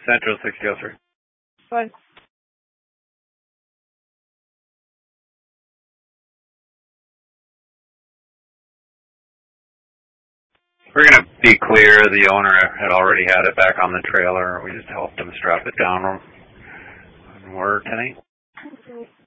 Central 6003. Fine. We're going to be clear, the owner had already had it back on the trailer. We just helped him strap it down. We're 10-8.